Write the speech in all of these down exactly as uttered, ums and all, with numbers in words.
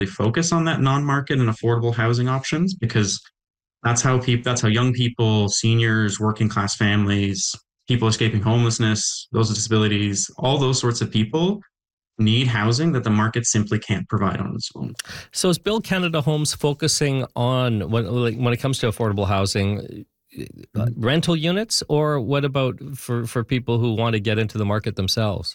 focus on that non-market and affordable housing options, because that's how people, that's how young people, seniors, working class families, people escaping homelessness, those with disabilities, all those sorts of people need housing that the market simply can't provide on its own. So is Build Canada Homes focusing on, when, when it comes to affordable housing, uh, rental units, or what about for, for people who want to get into the market themselves?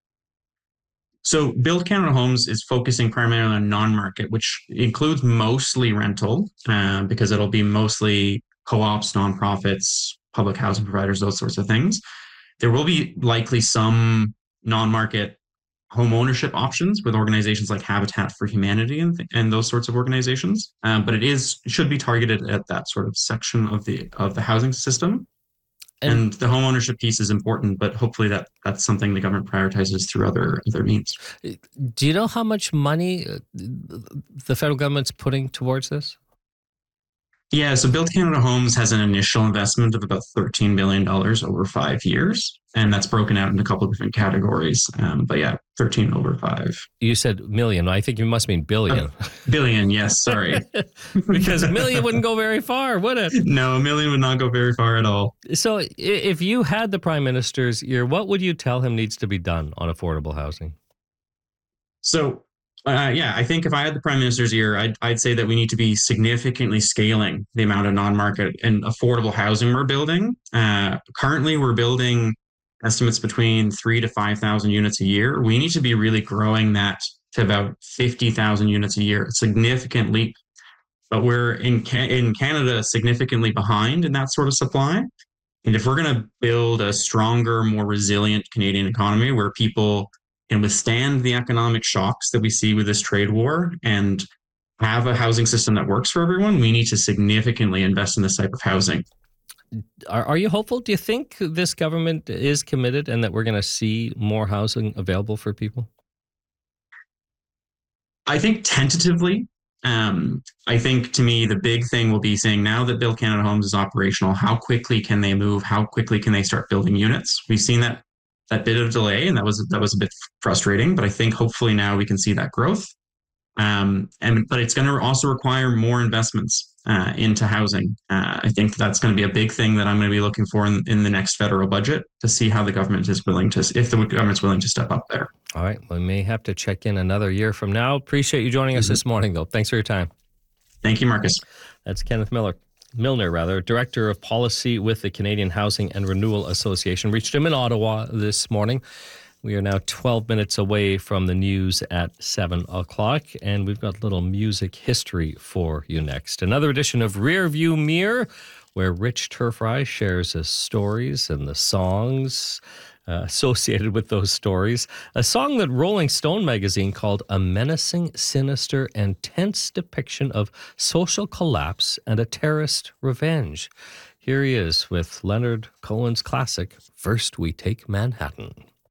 So Build Canada Homes is focusing primarily on non-market, which includes mostly rental, uh, because it'll be mostly co-ops, nonprofits, public housing providers, those sorts of things. There will be likely some non-market home ownership options with organizations like Habitat for Humanity and, th- and those sorts of organizations, um, but it is should be targeted at that sort of section of the of the housing system. And, and the home ownership piece is important, but hopefully that that's something the government prioritizes through other other means. Do you know how much money the federal government's putting towards this? Yeah, so Build Canada Homes has an initial investment of about thirteen billion dollars over five years, and that's broken out in a couple of different categories. Um, but yeah, thirteen over five. You said million. I think you must mean billion. Uh, billion, yes, sorry. Because a million wouldn't go very far, would it? No, a million would not go very far at all. So if you had the Prime Minister's ear, what would you tell him needs to be done on affordable housing? So Uh, yeah, I think if I had the Prime Minister's ear, I'd, I'd say that we need to be significantly scaling the amount of non-market and affordable housing we're building. Uh, currently, we're building estimates between three to five thousand units a year. We need to be really growing that to about fifty thousand units a year. A significant leap, but we're in Ca- in Canada significantly behind in that sort of supply. And if we're going to build a stronger, more resilient Canadian economy where people can withstand the economic shocks that we see with this trade war and have a housing system that works for everyone, we need to significantly invest in this type of housing. Are, are you hopeful? Do you think this government is committed and that we're going to see more housing available for people? I think tentatively. Um, I think to me, the big thing will be saying now that Build Canada Homes is operational, how quickly can they move? How quickly can they start building units? We've seen that that bit of delay, and that was that was a bit frustrating. But I think hopefully now we can see that growth. Um, and but it's going to also require more investments uh, into housing. Uh, I think that's going to be a big thing that I'm going to be looking for in, in the next federal budget to see how the government is willing to, if the government's willing to step up there. All right, we may have to check in another year from now. Appreciate you joining us mm-hmm. this morning, though. Thanks for your time. Thank you, Marcus. That's Kenneth Miller. Milner, rather, Director of Policy with the Canadian Housing and Renewal Association. Reached him in Ottawa this morning. We are now twelve minutes away from the news at seven o'clock, and we've got a little music history for you next. Another edition of Rearview Mirror, where Rich Turfry shares his stories and the songs Uh, associated with those stories. A song that Rolling Stone magazine called a menacing, sinister, and tense depiction of social collapse and a terrorist revenge. Here he is with Leonard Cohen's classic, First We Take Manhattan.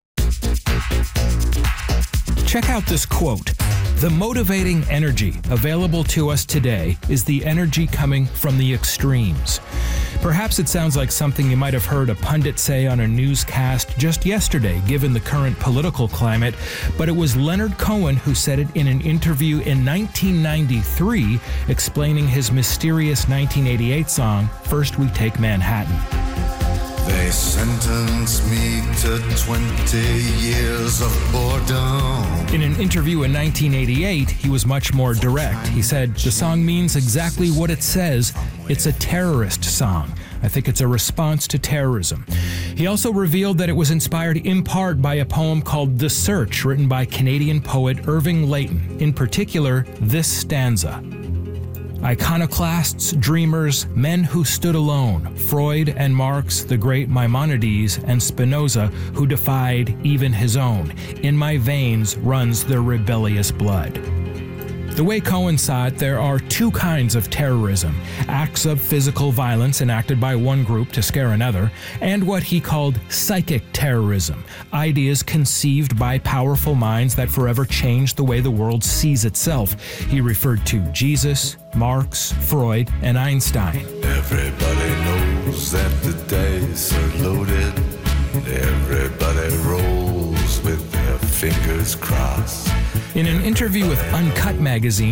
Check out this quote. The motivating energy available to us today is the energy coming from the extremes. Perhaps it sounds like something you might have heard a pundit say on a newscast just yesterday, given the current political climate, but it was Leonard Cohen who said it in an interview in nineteen ninety-three, explaining his mysterious nineteen eighty-eight song, First We Take Manhattan. They sentenced me to twenty years of boredom. In an interview in nineteen eighty-eight, he was much more direct. He said, the song means exactly what it says. It's a terrorist song. I think it's a response to terrorism. He also revealed that it was inspired in part by a poem called The Search, written by Canadian poet Irving Layton. In particular, this stanza. Iconoclasts, dreamers, men who stood alone, Freud and Marx, the great Maimonides, and Spinoza, who defied even his own. In my veins runs their rebellious blood. The way Cohen saw it, there are two kinds of terrorism, acts of physical violence enacted by one group to scare another, and what he called psychic terrorism, ideas conceived by powerful minds that forever change the way the world sees itself. He referred to Jesus, Marx, Freud, and Einstein. Everybody knows that the dice are loaded. Everybody rolls with their fingers crossed. In an interview with Uncut magazine,